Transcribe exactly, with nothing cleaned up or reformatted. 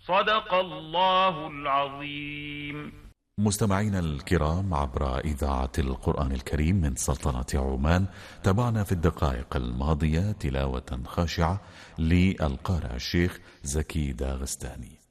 صدق الله العظيم. مستمعينا الكرام، عبر إذاعة القرآن الكريم من سلطنة عمان، تابعنا في الدقائق الماضية تلاوة خاشعة للقارئ الشيخ زكي داغستاني.